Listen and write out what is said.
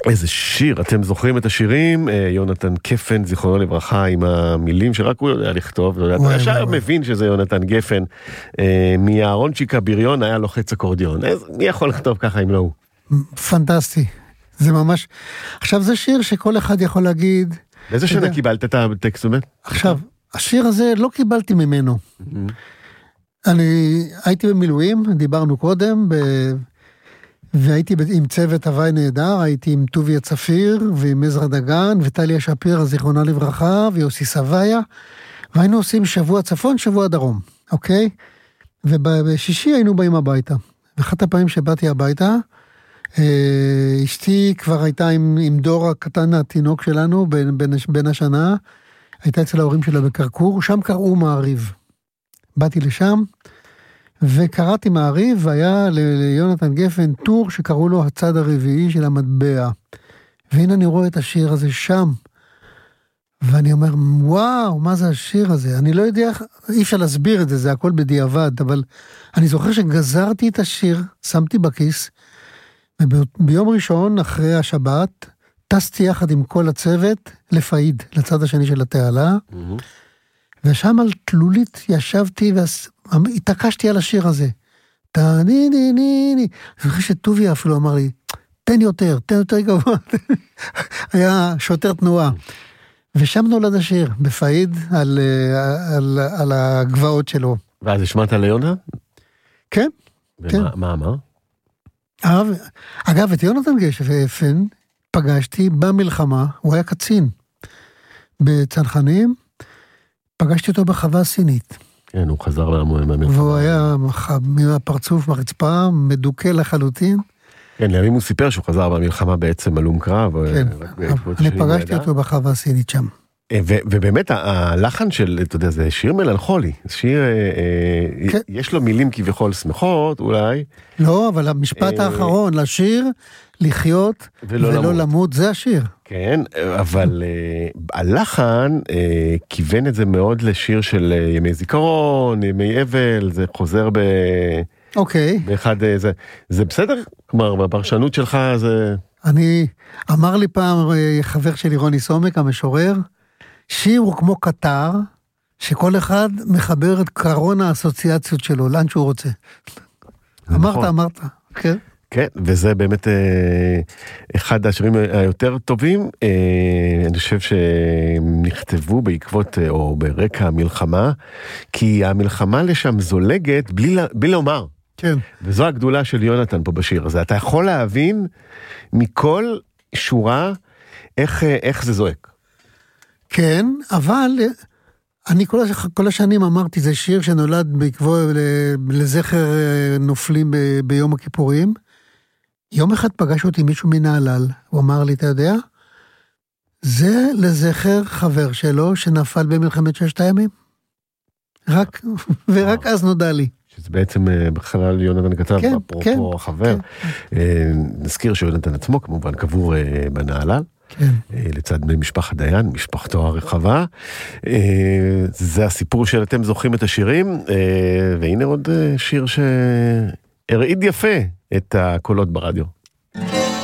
איזה שיר, אתם זוכרים את השירים? יונתן קפן, זיכרונו לברכה, עם המילים שרק הוא יודע לכתוב, אתה ישר מבין שזה יונתן גפן, מהארונצ'יק הבריון היה לוחץ אקורדיון, מי יכול לכתוב ככה אם לא הוא? פנטסטי, זה ממש, עכשיו זה שיר שכל אחד יכול להגיד, באיזה שנה קיבלת את הטקסט? עכשיו, השיר הזה לא קיבלתי ממנו, אני הייתי במילואים, דיברנו קודם, והייתי עם צוות הוואי נהדר, הייתי עם טוביה צפיר, ועם עזרא דגן, וטליה שפיר, זיכרונה לברכה, ויוסי סביה, והיינו עושים שבוע צפון, שבוע דרום, אוקיי? ובשישי היינו באים הביתה. ואחת הפעמים שבאתי הביתה, אשתי כבר הייתה עם דור הקטן התינוק שלנו, בין השנה, הייתה אצל ההורים שלה בקרקור, שם קראו מעריב. באתי לשם, וקראתי מעריב, והיה ליונתן גפן טור שקראו לו הצד הרביעי של המטבע. והנה אני רואה את השיר הזה שם, ואני אומר, וואו, מה זה השיר הזה? אני לא יודע, אי אפשר להסביר את זה, זה הכל בדיעבד, אבל אני זוכר שגזרתי את השיר, שמתי בכיס, וביום ראשון, אחרי השבת, טסתי יחד עם כל הצוות לפעיד, לצד השני של התעלה, ושם על תלולית ישבתי והתעקשתי על השיר הזה. אני חושב שטוביה אפילו אמר לי, תן יותר גבוה. היה שוטר תנועה. ושם נולד השיר, בפעיד, על הגבעות שלו. ואז השמעת ליונה? כן. מה אמר? אגב, את יונתן גפן פגשתי במלחמה, הוא היה קצין בצנחנים, פגשתי אותו בחווה סינית. כן, הוא חזר מהמלחמה. והוא היה מהפרצוף מרצפה, מדוכא לחלוטין. כן, לימים הוא סיפר שהוא חזר במלחמה בעצם הלום קרב. כן, אני פגשתי אותו בחווה הסינית שם. ובאמת הלחן של, אתה יודע, זה שיר מלנכולי. שיר, יש לו מילים כביכול שמחות, אולי. לא, אבל המשפט האחרון, לשיר, לחיות ולא למות, זה השיר. כן, אבל הלחן כיוון את זה מאוד לשיר של ימי זיכרון, ימי אבל, זה חוזר אוקיי. באחד, זה בסדר? כלומר, בפרשנות שלך זה... אמר לי פעם חבר שלי רוני סומק, המשורר, שיר הוא כמו קטר, שכל אחד מחבר את קרון האסוציאציות שלו, לאן שהוא רוצה. אמרת, כן. כן, וזה באמת אחד השירים היותר טובים, אני חושב שהם נכתבו בעקבות או ברקע המלחמה, כי המלחמה לשם זולגת בלי לומר. כן. וזו הגדולה של יונתן פה בשיר הזה. אתה יכול להבין מכל שורה איך זה זועק. כן, אבל אני כל השנים אמרתי, זה שיר שנולד בעקבות לזכר נופלים ביום הכיפורים. יום אחד פגש אותי מישהו מנהלל, הוא אמר לי, אתה יודע, זה לזכר חבר שלו שנפל במלחמת 6 הימים. ורק אז נודע לי. שזה בעצם בכלל יונתן כתב, אפרופו החבר. נזכיר שיונתן עצמו כמובן קבור בנהלל, לצד בני משפחת דיין, משפחתו הרחבה. זה הסיפור של אתם זוכרים את השירים, והנה עוד שיר שהרעיד יפה את הקולות ברדיו.